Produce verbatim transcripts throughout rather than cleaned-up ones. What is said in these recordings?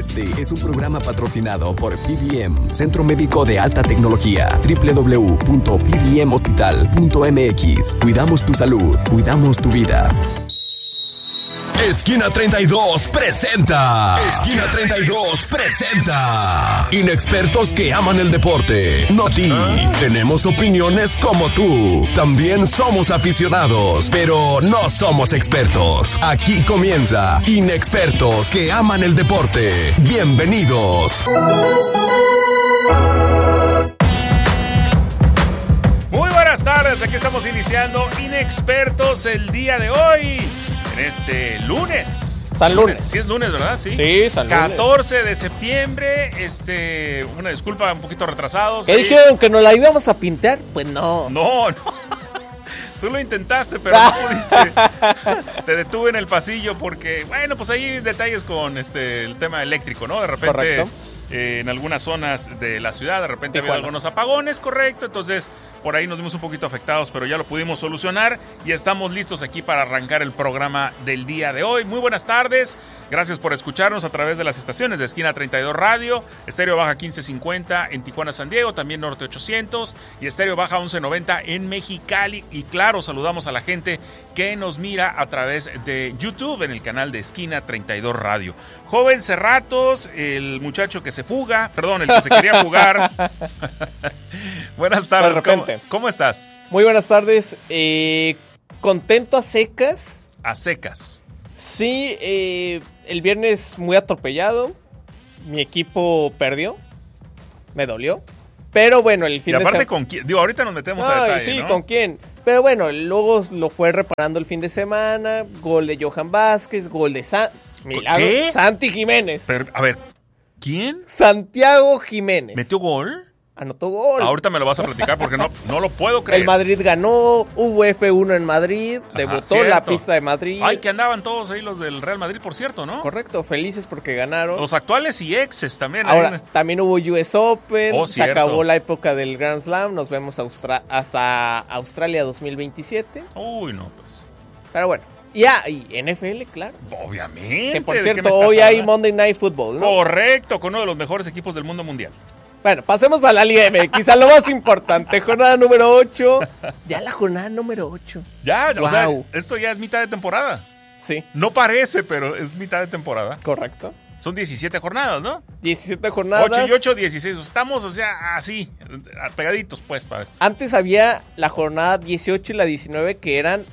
Este es un programa patrocinado por P B M, Centro Médico de Alta Tecnología, doble u doble u doble u punto p b m hospital punto m x. Cuidamos tu salud, cuidamos tu vida. Esquina treinta y dos presenta. Esquina treinta y dos presenta. Inexpertos que aman el deporte. No a ti. Tenemos opiniones como tú. También somos aficionados, pero no somos expertos. Aquí comienza Inexpertos que aman el deporte. Bienvenidos. Muy buenas tardes. Aquí estamos iniciando Inexpertos el día de hoy. En este lunes. San Lunes. Sí es lunes, ¿verdad? Sí. Sí, San Lunes. catorce de septiembre. Este, una disculpa, un poquito retrasados. ¿Qué dijeron? ¿Que nos la íbamos a pintar? Pues no. No, no. Tú lo intentaste, pero no pudiste. Te detuve en el pasillo porque, bueno, pues hay detalles con este el tema eléctrico, ¿no? De repente, correcto. Eh, en algunas zonas de la ciudad, de repente Tijuana. había algunos apagones, correcto. Entonces, por ahí nos vimos un poquito afectados, pero ya lo pudimos solucionar y estamos listos aquí para arrancar el programa del día de hoy. Muy buenas tardes. Gracias por escucharnos a través de las estaciones de Esquina treinta y dos Radio, Estéreo Baja quince cincuenta en Tijuana, San Diego, también Norte ochocientos y Estéreo Baja once noventa en Mexicali. Y claro, saludamos a la gente que nos mira a través de YouTube en el canal de Esquina treinta y dos Radio. Joven Cerratos, el muchacho que se fuga, perdón, el que se quería fugar. Buenas tardes, de repente. ¿Cómo, ¿cómo estás? Muy buenas tardes. Eh, contento a secas. A secas. Sí, eh, el viernes muy atropellado. Mi equipo perdió. Me dolió. Pero bueno, el fin y de aparte semana. con quién, digo, ahorita nos metemos Ay, a detalle, sí, ¿no? con quién. Pero bueno, luego lo fue reparando el fin de semana. Gol de Johan Vázquez, gol de San... Milagro. ¿Qué? Santi Jiménez. Pero, a ver, ¿quién? Santiago Jiménez. ¿Metió gol? Anotó gol. Ahorita me lo vas a platicar porque no, no lo puedo creer. El Madrid ganó, hubo efe uno en Madrid, Ajá, debutó cierto. la pista de Madrid. Ay, que andaban todos ahí los del Real Madrid, por cierto, ¿no? Correcto, felices porque ganaron. Los actuales y exes también. Ahora, ahí. también hubo U S Open, Oh, se cierto. acabó la época del Grand Slam, nos vemos Austra- hasta Australia dos mil veintisiete. Uy, no, pues. Pero bueno, ya, y N F L, claro. Obviamente. Que por ¿de qué cierto, me estás hoy hay hablando? Monday Night Football, ¿no? Correcto, con uno de los mejores equipos del mundo mundial. Bueno, pasemos a la Liga M X, a lo más importante, jornada número ocho. Ya la jornada número ocho. Ya, o sea, Wow. esto ya es mitad de temporada. Sí, No parece, pero es mitad de temporada. correcto. Son diecisiete jornadas, ¿no? diecisiete jornadas. ocho y ocho, dieciséis. Estamos, o sea, así, pegaditos, pues, para esto. Antes había la jornada dieciocho y la diecinueve que eran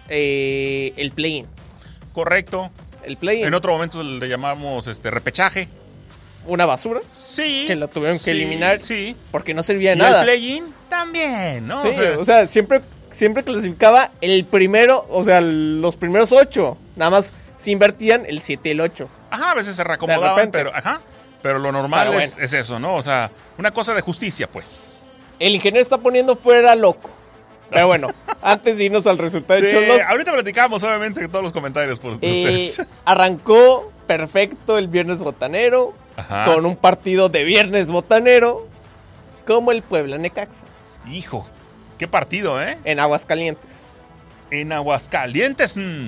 eh, el play-in. Correcto. El play-in. En otro momento le llamamos este repechaje. Una basura. Sí. Que lo tuvieron que sí, eliminar. Sí. Porque no servía de Y nada. el play-in también, ¿no? Sí, o sea, o sea, siempre, siempre clasificaba el primero, o sea, los primeros ocho. Nada más se invertían el siete y el ocho. ajá, a veces se De reacomodaban, repente. pero, ajá. Pero lo normal Pero es, bueno. es eso, ¿no? O sea, una cosa de justicia, pues. El ingeniero está poniendo fuera loco. Pero bueno, antes de irnos al resultado de Sí, Cholos, ahorita platicamos, obviamente, todos los comentarios por eh, ustedes. arrancó perfecto el viernes botanero. Ajá. Con un partido de viernes botanero. Como el Puebla Necaxa. Hijo, qué partido, ¿eh? En Aguascalientes. En Aguascalientes. mm.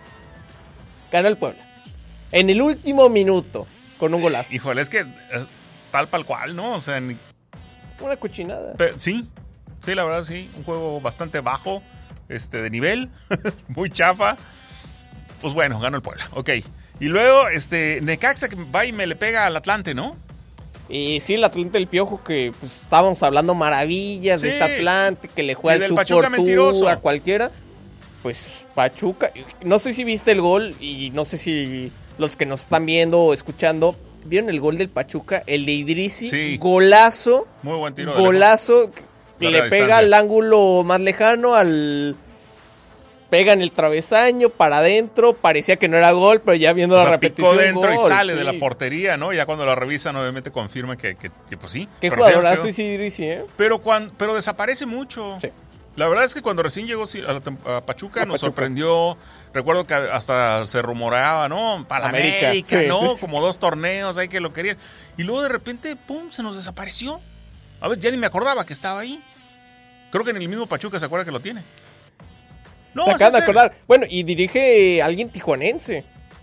Ganó el Puebla. En el último minuto. Con un golazo. Híjole, es que eh, tal pal cual, ¿no? O sea, ni- Una cochinada. pe- sí, sí, la verdad sí, un juego bastante bajo, este, de nivel, muy chafa. Pues bueno, ganó el Puebla, ok. Y luego, este, Necaxa que va y me le pega al Atlante, ¿no? Y sí, el Atlante del Piojo, que pues, estábamos hablando maravillas de Sí. este Atlante, que le juega Y el del tú Pachuca por tú mentiroso. a cualquiera. Pues Pachuca, no sé si viste el gol y no sé si los que nos están viendo o escuchando vieron el gol del Pachuca, el de Idrissi, Sí. golazo, Muy buen tiro. de golazo, que Larga le pega distancia. al ángulo más lejano, al pega en el travesaño, para adentro, parecía que no era gol, pero ya viendo lejos. O la sea, repetición, picó dentro y gol, sale sí. de la portería, ¿no? Ya cuando lo revisan, obviamente confirman que, que, que, pues sí. Qué pero sí, jugadorazo sí, es Idrissi, ¿eh? Pero, cuando, pero desaparece mucho. Sí. La verdad es que cuando recién llegó sí, a, la tem- a Pachuca A nos Pachuca. sorprendió. Recuerdo que hasta se rumoreaba, ¿no? Para la América, América, sí, ¿no? sí. Como dos torneos ahí que lo querían. Y luego de repente, pum, se nos desapareció. A ver, ya ni me acordaba que estaba ahí. Creo que en el mismo Pachuca se acuerda que lo tiene. No, Se es acaban de en serio. acordar. Bueno, y dirige a alguien tijuanense.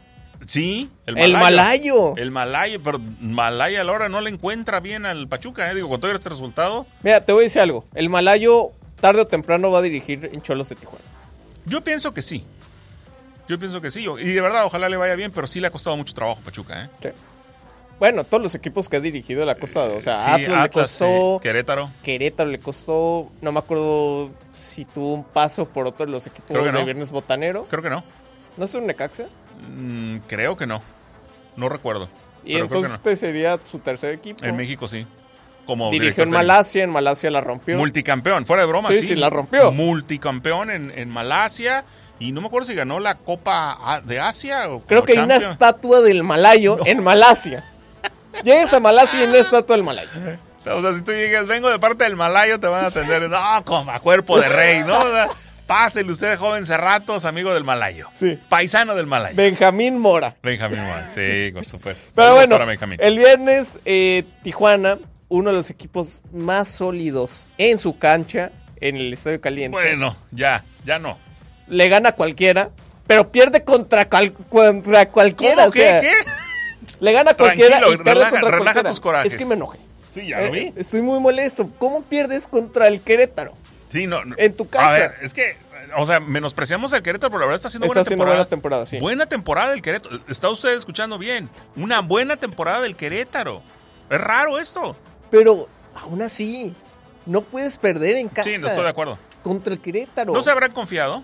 Sí, el El malayo. malayo. El malayo, pero Malaya a la hora no le encuentra bien al Pachuca, ¿eh? Digo, con todo este resultado. Mira, te voy a decir algo. El malayo tarde o temprano va a dirigir en Cholos de Tijuana. Yo pienso que sí. Yo pienso que sí. Y de verdad, ojalá le vaya bien, pero sí le ha costado mucho trabajo a Pachuca, ¿eh? Sí. Bueno, todos los equipos que ha dirigido le ha costado. O sea, Sí, Atlas, le costó, sí, Querétaro. Querétaro le costó, no me acuerdo si tuvo un paso por otro de los equipos Creo que de no. Viernes Botanero. Creo que no. ¿No estuvo en Necaxa? Mm, creo que no. No recuerdo. Y pero creo entonces que este sería su tercer equipo. no. En México sí. Como Dirigió director en técnico. Malasia, en Malasia la rompió. Multicampeón, fuera de broma, Sí, sí. sí, la rompió. Multicampeón en, en Malasia. Y no me acuerdo si ganó la Copa A- de Asia o Creo como que hay una Champion. estatua del malayo en Malasia. Llegas a Malasia y hay una estatua del malayo. O sea, si tú llegas, vengo de parte del malayo, te van a atender. No, como a cuerpo de rey, ¿no? O sea, pásele usted, joven Cerratos, amigo del malayo. Sí. Paisano del malayo. Benjamín Mora. Benjamín Mora, sí, por supuesto. Pero Saludos bueno, para Benjamín. el viernes eh, Tijuana, uno de los equipos más sólidos en su cancha, en el Estadio Caliente. Bueno, ya, ya no. Le gana a cualquiera, pero pierde contra, cual- contra cualquiera. ¿Cómo? o sea, ¿Qué? ¿Qué? Le gana a cualquiera Tranquilo, y pierde relaja- contra relaja cualquiera. tus corajes. Es que me enojé. Sí, ya lo Eh, vi. Estoy muy molesto. ¿Cómo pierdes contra el Querétaro? Sí, no, no. En tu casa. A ver, es que, o sea, menospreciamos al Querétaro, pero la verdad está haciendo Está buena haciendo temporada. buena temporada, sí. Buena temporada del Querétaro. Está usted escuchando bien. Una buena temporada del Querétaro. Es raro esto. Pero aún así, no puedes perder en casa. Sí, no estoy de acuerdo. Contra el Querétaro. ¿No se habrán confiado?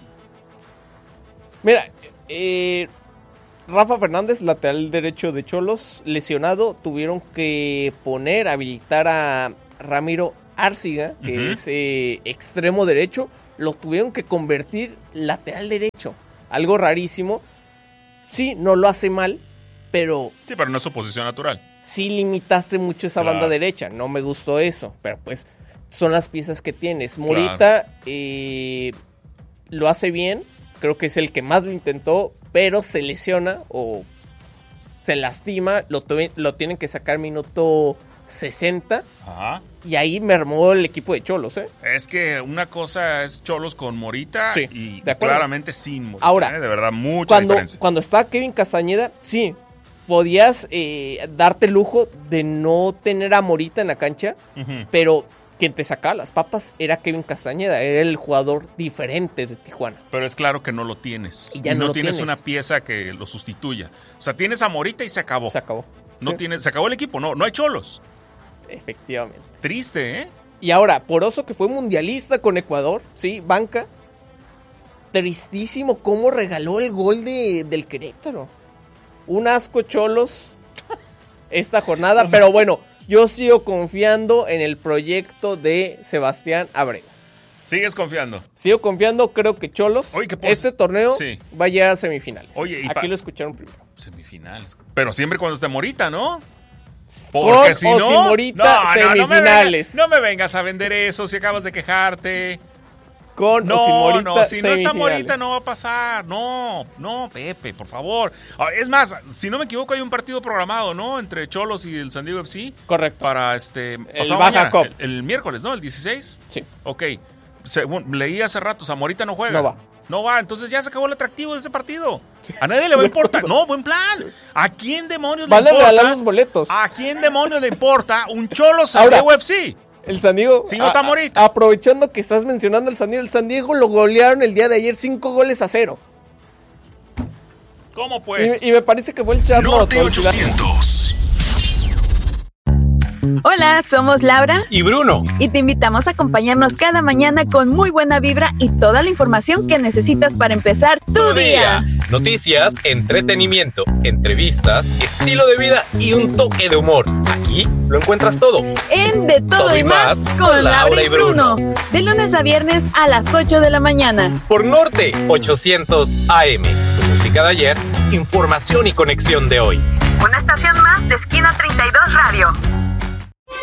Mira, eh, Rafa Fernández, lateral derecho de Cholos, lesionado, tuvieron que poner, habilitar a Ramiro Árciga, que Ujú. es eh, extremo derecho, lo tuvieron que convertir lateral derecho. Algo rarísimo. Sí, no lo hace mal, pero Sí, pero no es su posición natural. sí limitaste mucho esa Claro. banda derecha. No me gustó eso, pero pues son las piezas que tienes. Morita eh, lo hace bien, creo que es el que más lo intentó, pero se lesiona o se lastima, lo, tuve- lo tienen que sacar minuto sesenta Ajá. y ahí mermó el equipo de Cholos, ¿eh? Es que una cosa es Cholos con Morita Sí, y de acuerdo. claramente sin Morita. Ahora, ¿eh? De verdad, mucha Cuando, diferencia. cuando estaba Kevin Castañeda, sí, podías eh, darte el lujo de no tener a Morita en la cancha, Ujú. pero quien te sacaba las papas era Kevin Castañeda, era el jugador diferente de Tijuana. Pero es claro que no lo tienes. Y ya no no lo tienes, tienes. una pieza que lo sustituya. O sea, tienes a Morita y se acabó. Se acabó. No Sí, tienes, se acabó el equipo, no, no hay Cholos. efectivamente. Triste, ¿eh? Y ahora, Poroso, que fue mundialista con Ecuador, sí, banca. Tristísimo cómo regaló el gol de, del Querétaro. Un asco, Cholos, esta jornada. Pero bueno, yo sigo confiando en el proyecto de Sebastián Abreu. Sigues confiando. Sigo confiando, creo que Cholos, Oye, que por- este torneo Sí. va a llegar a semifinales. Oye, y Aquí pa- lo escucharon primero. Semifinales. Pero siempre cuando esté Morita, ¿no? Con Porque si o no, sin Morita, no, no, no me semifinales. venga- no me vengas a vender eso si acabas de quejarte. Con No, o sin Morita, no, si no está semifinales. Morita no va a pasar. No, no, Pepe, por favor. Ah, Es más, si no me equivoco, hay un partido programado, ¿no? Entre Cholos y el San Diego F C. Correcto. Para este. pasado Baja mañana, Cup. El, el miércoles, ¿no? El dieciséis. Sí. Ok. Según leí hace rato, o sea, Morita no juega. No va. No va, entonces ya se acabó el atractivo de ese partido. A nadie le va a importar. No, buen plan. ¿A quién demonios Van le a importa? regalar los boletos. ¿A quién demonios le importa un Cholo San Ahora, Diego F C? El San Diego. Si no está a- Morita. a- Aprovechando que estás mencionando el San Diego, el San Diego lo golearon el día de ayer cinco goles a cero. ¿Cómo pues? Y, y me parece que fue el Charlotte. Norte ochocientos. Hola, somos Laura Y Bruno. y te invitamos a acompañarnos cada mañana con muy buena vibra y toda la información que necesitas para empezar tu día. Noticias, entretenimiento, entrevistas, estilo de vida y un toque de humor. Aquí lo encuentras todo. En De Todo, y Más con Laura y Bruno. De lunes a viernes a las ocho de la mañana. Por Norte ochocientos A M. Música de ayer, información y conexión de hoy. Una estación más de Esquina treinta y dos Radio.